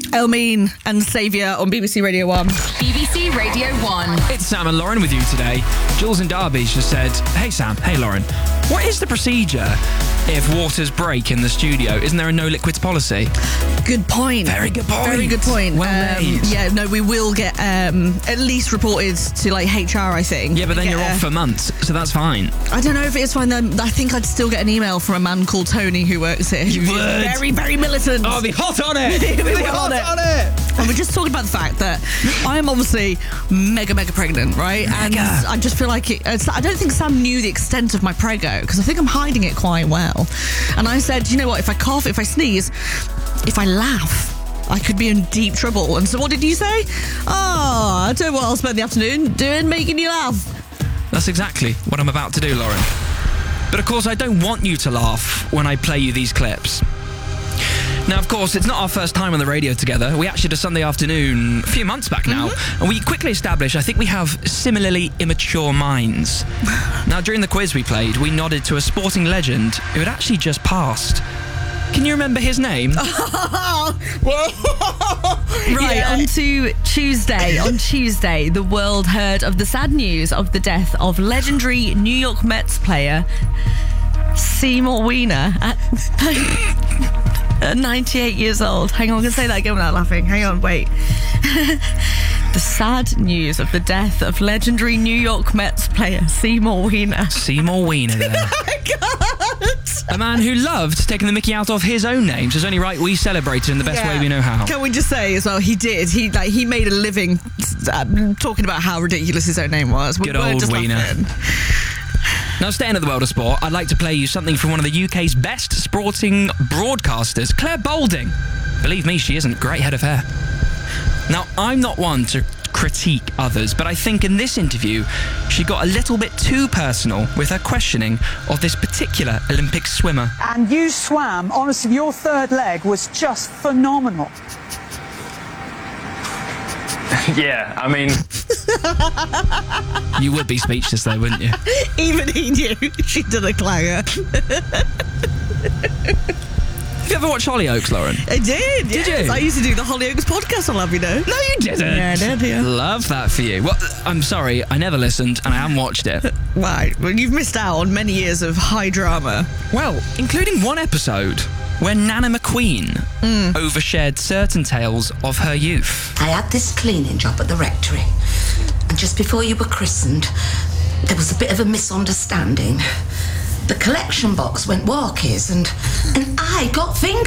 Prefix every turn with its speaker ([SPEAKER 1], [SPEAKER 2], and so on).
[SPEAKER 1] Elmine and Saviour on BBC Radio 1.
[SPEAKER 2] BBC Radio 1.
[SPEAKER 3] It's Sam and Lauren with you today. Jules and Derby's just said, hey Sam, hey Lauren, what is the procedure if waters break in the studio? Isn't there a no liquids policy?
[SPEAKER 1] Good point.
[SPEAKER 3] Very good point.
[SPEAKER 1] Very good point.
[SPEAKER 3] Well made.
[SPEAKER 1] Yeah, no, we will get at least reported to like HR, I think.
[SPEAKER 3] Yeah, but then you're off for months, so that's fine.
[SPEAKER 1] I don't know if it's fine then. I think I'd still get an email from a man called Tony who works here.
[SPEAKER 3] You
[SPEAKER 1] He's
[SPEAKER 3] would?
[SPEAKER 1] Very, very militant.
[SPEAKER 3] Oh, be hot on it!
[SPEAKER 1] Be hot on it! And we're just talking about the fact that I am obviously mega pregnant, right? And I just feel like I don't think Sam knew the extent of my prego, because I think I'm hiding it quite well. And I said, you know what, if I cough, if I sneeze, if I laugh, I could be in deep trouble. And so what did you say? Oh, I don't know what I'll spend the afternoon doing, making you laugh.
[SPEAKER 3] That's exactly what I'm about to do, Lauren. But of course, I don't want you to laugh when I play you these clips. Now, of course, it's not our first time on the radio together. We actually did a Sunday afternoon a few months back now, and we quickly established, I think we have similarly immature minds. Now, during the quiz we played, we nodded to a sporting legend who had actually just passed. Can you remember his name?
[SPEAKER 1] Right,
[SPEAKER 4] Yeah. On Tuesday, the world heard of the sad news of the death of legendary New York Mets player Seymour Wiener at 98 years old. Hang on, I'm going to say that again without laughing. Hang on, wait. The sad news of the death of legendary New York Mets player Seymour Wiener.
[SPEAKER 3] Seymour Wiener there.
[SPEAKER 1] Oh my God.
[SPEAKER 3] A man who loved taking the mickey out of his own name. So it's only right we celebrate it in the best way we know how.
[SPEAKER 1] Can we just say as well, he did. He made a living talking about how ridiculous his own name was.
[SPEAKER 3] Good old Wiener. Now, staying in the world of sport, I'd like to play you something from one of the UK's best sporting broadcasters, Claire Boulding. Believe me, she isn't. Great head of hair. Now, I'm not one to critique others, but I think in this interview, she got a little bit too personal with her questioning of this particular Olympic swimmer.
[SPEAKER 5] And you swam, honestly, your third leg was just phenomenal.
[SPEAKER 6] Yeah, I mean...
[SPEAKER 3] You would be speechless though, wouldn't you?
[SPEAKER 1] Even he knew she did a clanger.
[SPEAKER 3] Have you ever watched Hollyoaks, Lauren?
[SPEAKER 1] I did.
[SPEAKER 3] Did
[SPEAKER 1] yes.
[SPEAKER 3] you?
[SPEAKER 1] I used to do the Hollyoaks podcast on Love You Know.
[SPEAKER 3] No, you didn't.
[SPEAKER 1] Yeah, I did, yeah.
[SPEAKER 3] Love that for you. Well, I'm sorry, I never listened and I haven't watched it.
[SPEAKER 1] Right. Well, you've missed out on many years of high drama.
[SPEAKER 3] Well, including one episode where Nana McQueen overshared certain tales of her youth.
[SPEAKER 7] I had this cleaning job at the rectory, and just before you were christened, there was a bit of a misunderstanding. The collection box went walkies, and I got fingered.